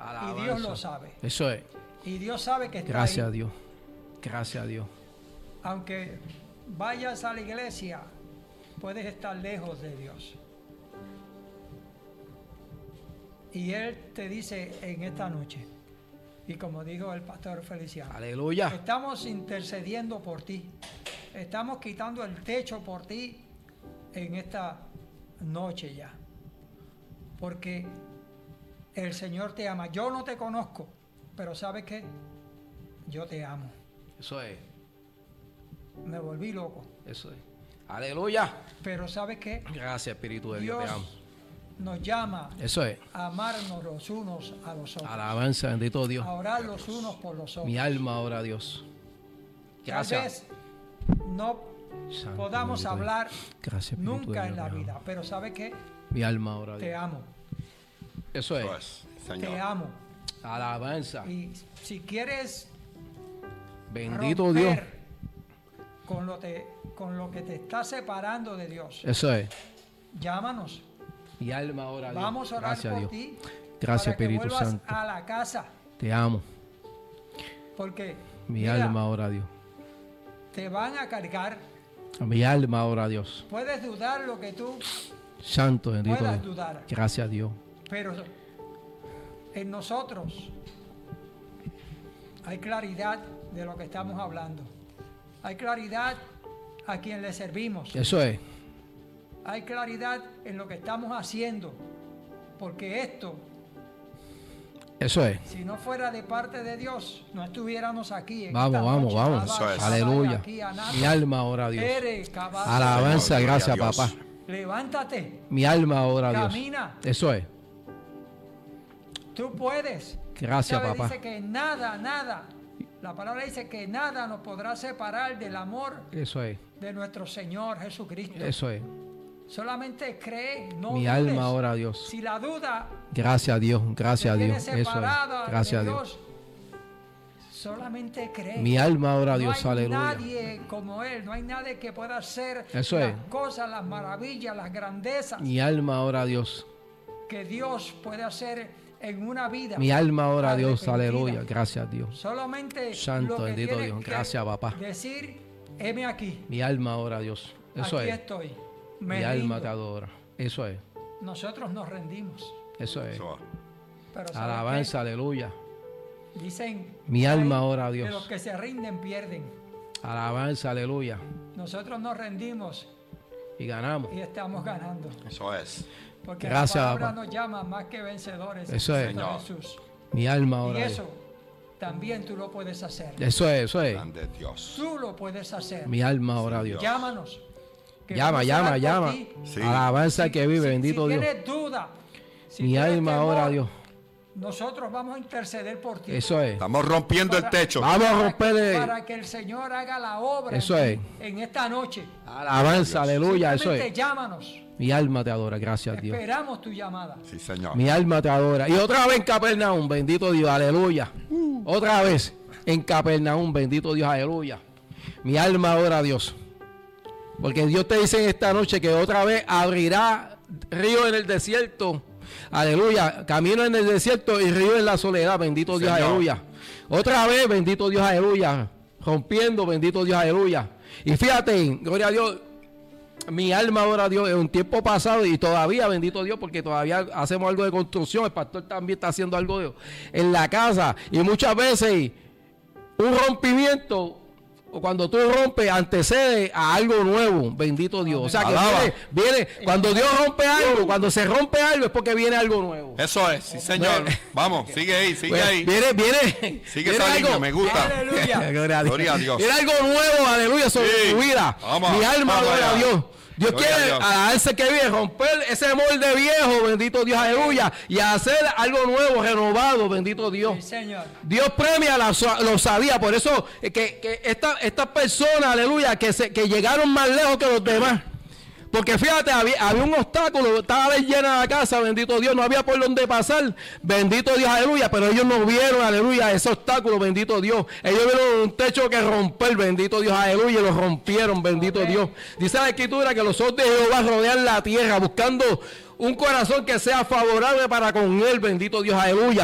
Alabanza. Y Dios lo sabe. Eso es. Y Dios sabe que está Gracias ahí. a Dios. Gracias a Dios. Aunque vayas a la iglesia, puedes estar lejos de Dios. Y Él te dice en esta noche, y como dijo el pastor Feliciano, Aleluya. estamos intercediendo por ti. Estamos quitando el techo por ti en esta noche ya. Porque el Señor te ama. Yo no te conozco, pero ¿sabes qué? Yo te amo. Eso es. Me volví loco. Eso es. Aleluya. Pero ¿sabes qué? Gracias, Espíritu de Dios. Dios Te amo. nos llama Eso es. a amarnos los unos a los otros. Alabanza, bendito Dios. A orar los unos por los otros. Mi alma ora a Dios. Tal Gracias. vez no Santo, podamos bendito hablar Dios. Gracias, Espíritu de nunca Dios, en la te amo. vida, pero ¿sabes qué? Mi alma ora a Te Dios. amo, Eso es. Pues, Señor. te amo. Alabanza. Y si quieres Bendito romper Dios. con lo que te está separando de Dios, Eso es. llámanos. Mi alma ora a Dios. Vamos a orar Gracias a por Dios. ti. Gracias, para que Espíritu vuelvas Santo. a la casa, Te amo. porque Mi mira, alma ora a Dios. te van a cargar. Mi alma ora a Dios. Puedes dudar lo que tú Santo, bendito puedas Dios. dudar, Gracias a Dios. pero en nosotros hay claridad de lo que estamos hablando. Hay claridad a quien le servimos. Eso es. Hay claridad en lo que estamos haciendo. Porque esto, Eso es. si no fuera de parte de Dios, no estuviéramos aquí. Vamos, esta vamos, noche. vamos. Eso es. Aleluya. Aquí, Anata. Mi alma ora a Dios. Eres caballo. Alabanza, Señor, gloria gracias, a Dios. papá. Levántate. Mi alma ora a Dios. Camina. Eso es. Tú puedes. Gracias, ¿Sabe? papá. Dice que nada. La palabra dice que nada nos podrá separar del amor Eso es. de nuestro Señor Jesucristo. Eso es. Solamente cree, no Mi dudes. alma ora a Dios. Si la duda Gracias a Dios. Gracias a te Dios. tiene Eso separada es. Gracias de a Dios. solamente cree. Mi alma ora a Dios. No hay Aleluya. nadie como Él, no hay nadie que pueda hacer Eso las es. cosas, las maravillas, las grandezas Mi alma ora a Dios. que Dios puede hacer en una vida. Mi alma ora a Dios. arrepentida. Aleluya. Gracias a Dios. Solamente Santo, lo que bendito tienes Dios. que Gracias, papá. decir, heme aquí. Mi alma ora a Dios. Eso Aquí es. estoy. Mi Me alma rindo. te adora. Eso es. Nosotros nos rendimos. Eso es. Eso. Pero ¿sabes Alabanza, aleluya. qué? Dicen Mi alma hay- ora a que Dios. los que se rinden pierden. Alabanza, aleluya. Nosotros nos rendimos Y ganamos. y estamos ganando. Eso es. Porque Gracias, la palabra papá. nos llama más que vencedores. Eso es. en Señor. Jesús. Mi alma Y ora a Dios. eso también tú lo puedes hacer. Eso es, eso es. Grande Dios. Tú lo puedes hacer. Mi alma ora a Dios. Llámanos. que Llama, vamos a orar llama, por llama. ti. Sí. Alabanza al que vive, bendito si Dios. tienes duda, si Mi tienes alma temor, ora a Dios. nosotros vamos a interceder por ti. Eso es. Estamos rompiendo el techo. Vamos a romper. Para que el Señor haga la obra Eso en, es. en esta noche. Alabanza, aleluya. Eso Simplemente es. llámanos. Mi alma te adora, gracias a Dios. Esperamos tu llamada. Sí, Señor. Mi alma te adora. Y otra vez en Capernaum, bendito Dios, aleluya. Otra vez en Capernaum, bendito Dios, aleluya. Mi alma adora a Dios. Porque Dios te dice en esta noche que otra vez abrirá río en el desierto. Aleluya. Camino en el desierto y río en la soledad, bendito Dios, Señor. aleluya. Otra vez, bendito Dios, aleluya. Rompiendo, bendito Dios, aleluya. Y fíjate, gloria a Dios. Mi alma adora a Dios en un tiempo pasado y todavía, bendito Dios, porque todavía hacemos algo de construcción. El pastor también está haciendo algo en la casa. Y muchas veces un rompimiento, o cuando tú rompes, antecede a algo nuevo, bendito Dios. O sea que Alaba. viene, cuando Dios rompe algo, cuando se rompe algo es porque viene algo nuevo. Eso es. Sí, Señor. Bueno. Vamos, sigue ahí, sigue Pues, ahí. viene Sigue viene esa línea, me gusta. Aleluya. Gloria Gloria a Dios. Viene algo nuevo, aleluya, sobre Sí. tu vida. Vamos, Mi alma vamos adora a allá. Dios. Dios Gloria quiere a Dios. a ese que vive romper ese molde viejo, bendito Dios, aleluya, y hacer algo nuevo, renovado, bendito Dios. Sí, Señor. Dios premia la osadía, por eso que estas personas, aleluya, que llegaron más lejos que los demás. Porque fíjate, había un obstáculo, estaba llena la casa, bendito Dios, no había por dónde pasar, bendito Dios, aleluya, pero ellos no vieron, aleluya, ese obstáculo, bendito Dios. Ellos vieron un techo que romper, bendito Dios, aleluya, y lo rompieron, bendito Amén. Dios. Dice la Escritura que los ojos de Jehová rodean la tierra, buscando un corazón que sea favorable para con él, bendito Dios, aleluya.